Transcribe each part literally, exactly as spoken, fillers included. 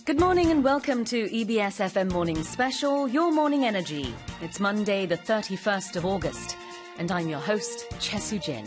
Good morning and welcome to E B S F M Morning Special, Your Morning Energy. It's Monday, the thirty-first of August, and I'm your host, Choi Soo-jin.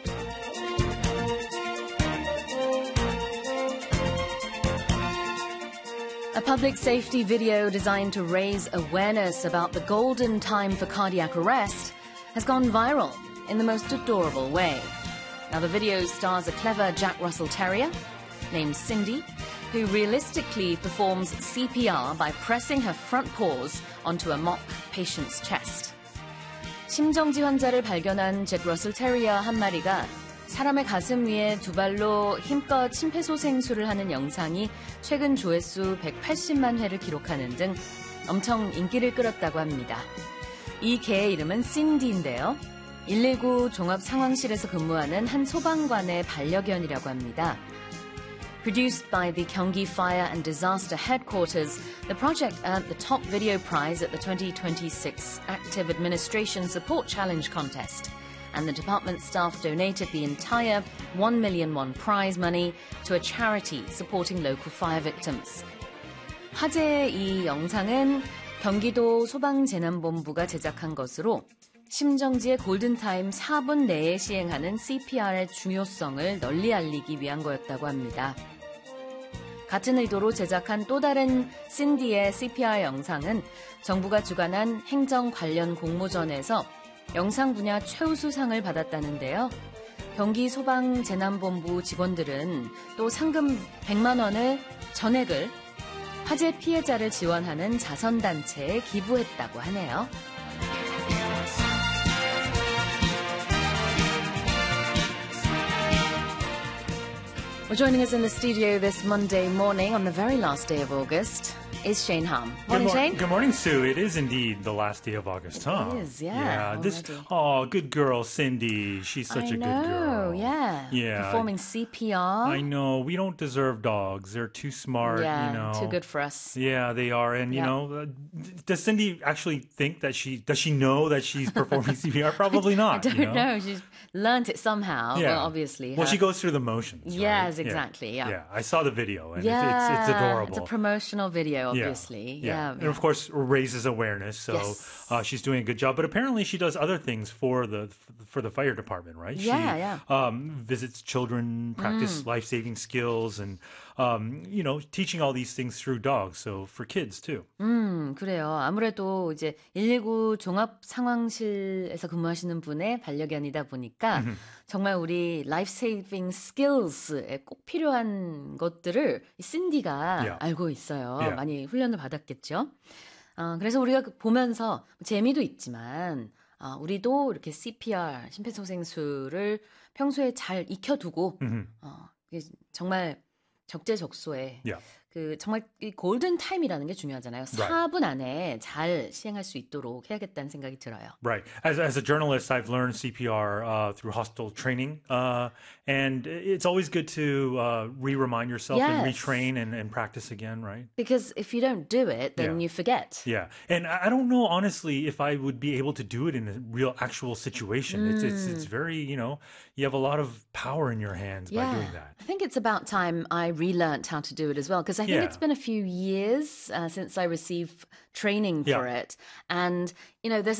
A public safety video designed to raise awareness about the golden time for cardiac arrest has gone viral in the most adorable way. Now, the video stars a clever Jack Russell Terrier named Cindy, who realistically performs C P R by pressing her front paws onto a mock patient's chest. 심정지 환자를 발견한 잭 러슬 테리어 한 마리가 사람의 가슴 위에 두 발로 힘껏 심폐소생술을 하는 영상이 최근 조회수 백팔십만 회를 기록하는 등 엄청 인기를 끌었다고 합니다. 이 개의 이름은 신디인데요. 일일구 종합상황실에서 근무하는 한 소방관의 반려견이라고 합니다. Produced by the Gyeonggi Fire and Disaster Headquarters, the project earned the top video prize at the twenty twenty-six Active Administration Support Challenge contest, and the department staff donated the entire one million won prize money to a charity supporting local fire victims. 화제의 이 영상은 경기도 소방재난본부가 제작한 것으로 심정지의 골든타임 사 분 내에 시행하는 씨피알의 중요성을 널리 알리기 위한 거였다고 합니다. 같은 의도로 제작한 또 다른 신디의 씨피알 영상은 정부가 주관한 행정 관련 공모전에서 영상 분야 최우수상을 받았다는데요. 경기 소방재난본부 직원들은 또 상금 백만 원을 전액을 화재 피해자를 지원하는 자선단체에 기부했다고 하네요. Well, joining us in the studio this Monday morning on the very last day of August is Shane Hum. Morning, good mor- Shane. Good morning, Sue. It is indeed the last day of August, huh? It is, yeah. Yeah. This. already. Oh, good girl, Cindy. She's such I a know, good girl. yeah. Yeah. Performing C P R. I know. We don't deserve dogs. They're too smart. yeah, you know. too good for us. Yeah, they are. And, you Yeah. know, uh, does Cindy actually think that she, does she know that she's performing C P R? Probably not. I don't you know? know. She's learnt it somehow. Yeah. Well, obviously. Well, her- she goes through the motions. Yes, right? exactly, yeah. Yeah. I saw the video, and yeah, it's, it's, it's adorable. It's a promotional video, obviously. Yeah. Yeah. And of course, raises awareness. So Yes. uh, she's doing a good job. But apparently, she does other things for the for the fire department, right? Yeah, she, yeah. Um, visits children, practice life saving skills, and um, you know, teaching all these things through dogs. So for kids too. 음, 그래요. 아무래도 이제 일일구 종합 상황실에서 근무하시는 분의 반려견이다 보니까 정말 우리 라이프 세이빙 스킬스에 꼭 필요한 것들을 이 신디가 Yeah. 알고 있어요. Yeah. 많이 훈련을 받았겠죠. 어, 그래서 우리가 보면서 재미도 있지만 어, 우리도 이렇게 씨피알, 심폐소생술을 평소에 잘 익혀두고 어, 이게 정말 적재적소에 Yeah. 그 정말 이 골든 타임이라는 게 중요하잖아요. 사 분 안에 잘 시행할 수 있도록 해야겠다는 생각이 들어요. Right. As as a journalist, I've learned C P R uh, through hospital training, uh, and it's always good to uh, re-remind yourself and Yes. retrain and, and practice again, right? Because if you don't do it, then Yeah. you forget. Yeah, and I I don't know honestly if I would be able to do it in a real actual situation. It's it's it's very, you know, you have a lot of power in your hands by doing that. I think it's about time I relearned how to do it as well, because I think Yeah. it's been a few years uh, since I received training for Yeah. it. And, you know, there's